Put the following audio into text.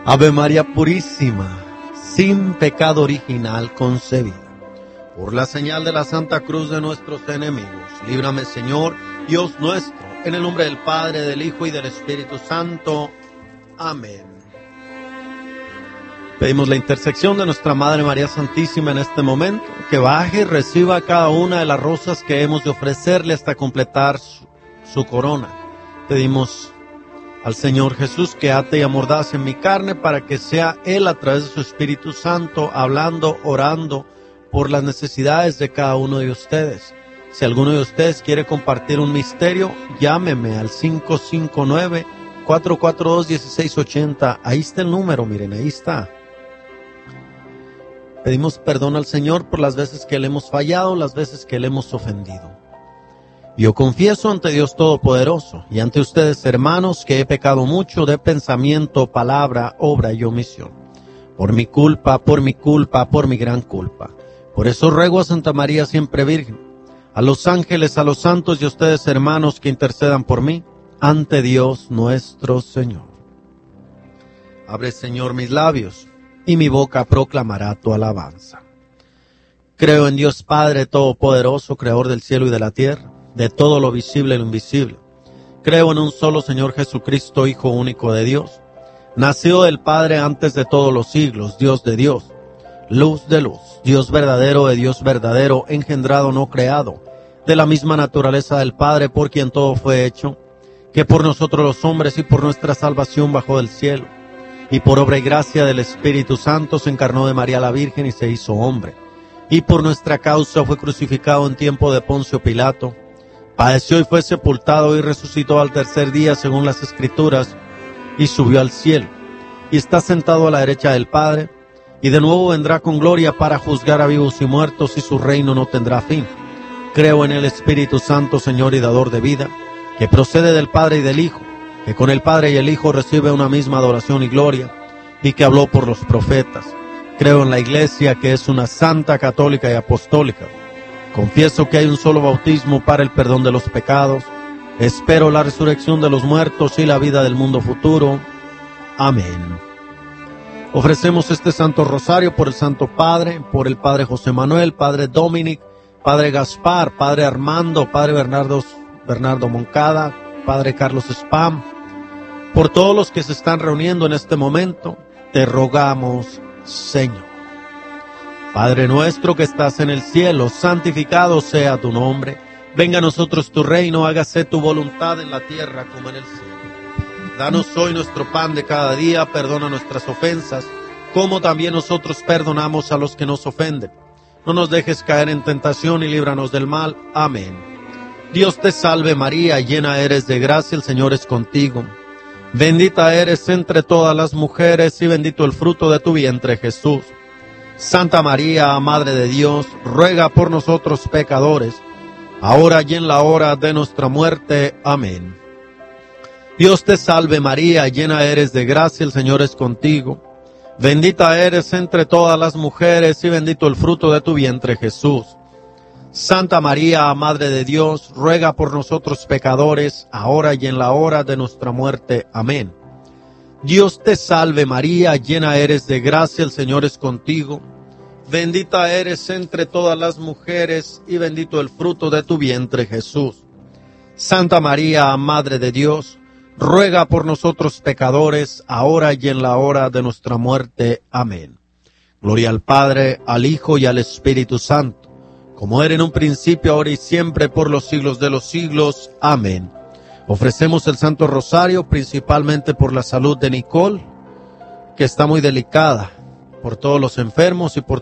Ave María Purísima, sin pecado original concebida. Por la señal de la Santa Cruz de nuestros enemigos, líbrame, Señor, Dios nuestro, en el nombre del Padre, del Hijo y del Espíritu Santo. Amén. Pedimos la intersección de nuestra Madre María Santísima en este momento, que baje y reciba cada una de las rosas que hemos de ofrecerle hasta completar su corona. Pedimos al Señor Jesús que ate y amordace en mi carne para que sea Él a través de su Espíritu Santo hablando, orando por las necesidades de cada uno de ustedes. Si alguno de ustedes quiere compartir un misterio, llámeme al 559-442-1680. Ahí está el número, miren, ahí está. Pedimos perdón al Señor por las veces que le hemos fallado, las veces que le hemos ofendido. Yo confieso ante Dios Todopoderoso y ante ustedes, hermanos, que he pecado mucho de pensamiento, palabra, obra y omisión. Por mi culpa, por mi gran culpa. Por eso ruego a Santa María siempre Virgen, a los ángeles, a los santos y a ustedes, hermanos, que intercedan por mí ante Dios nuestro Señor. Abre, Señor, mis labios, y mi boca proclamará tu alabanza. Creo en Dios Padre Todopoderoso, Creador del cielo y de la tierra, de todo lo visible y lo invisible. Creo en un solo Señor Jesucristo, Hijo único de Dios, nacido del Padre antes de todos los siglos, Dios de Dios, luz de luz, Dios verdadero de Dios verdadero, engendrado, no creado, de la misma naturaleza del Padre, por quien todo fue hecho, que por nosotros los hombres y por nuestra salvación bajó del cielo, y por obra y gracia del Espíritu Santo se encarnó de María la Virgen y se hizo hombre, y por nuestra causa fue crucificado en tiempo de Poncio Pilato, padeció y fue sepultado y resucitó al tercer día según las Escrituras, y subió al cielo, y está sentado a la derecha del Padre, y de nuevo vendrá con gloria para juzgar a vivos y muertos, y su reino no tendrá fin. Creo en el Espíritu Santo, Señor y dador de vida, que procede del Padre y del Hijo, que con el Padre y el Hijo recibe una misma adoración y gloria, y que habló por los profetas. Creo en la Iglesia, que es una santa, católica y apostólica. Confieso que hay un solo bautismo para el perdón de los pecados. Espero la resurrección de los muertos y la vida del mundo futuro. Amén. Ofrecemos este Santo Rosario por el Santo Padre, por el Padre José Manuel, Padre Dominic, Padre Gaspar, Padre Armando, Padre Bernardo Moncada, Padre Carlos Spam, por todos los que se están reuniendo en este momento, te rogamos, Señor. Padre nuestro que estás en el cielo, santificado sea tu nombre. Venga a nosotros tu reino, hágase tu voluntad en la tierra como en el cielo. Danos hoy nuestro pan de cada día, perdona nuestras ofensas, como también nosotros perdonamos a los que nos ofenden. No nos dejes caer en tentación y líbranos del mal. Amén. Dios te salve María, llena eres de gracia, el Señor es contigo. Bendita eres entre todas las mujeres y bendito el fruto de tu vientre, Jesús. Santa María, Madre de Dios, ruega por nosotros pecadores, ahora y en la hora de nuestra muerte. Amén. Dios te salve María, llena eres de gracia, el Señor es contigo. Bendita eres entre todas las mujeres y bendito el fruto de tu vientre, Jesús. Santa María, Madre de Dios, ruega por nosotros pecadores, ahora y en la hora de nuestra muerte. Amén. Dios te salve María, llena eres de gracia, el Señor es contigo. Bendita eres entre todas las mujeres y bendito el fruto de tu vientre, Jesús. Santa María, Madre de Dios, ruega por nosotros pecadores, ahora y en la hora de nuestra muerte. Amén. Gloria al Padre, al Hijo y al Espíritu Santo, como era en un principio, ahora y siempre, por los siglos de los siglos. Amén. Ofrecemos el Santo Rosario principalmente por la salud de Nicole, que está muy delicada, por todos los enfermos y por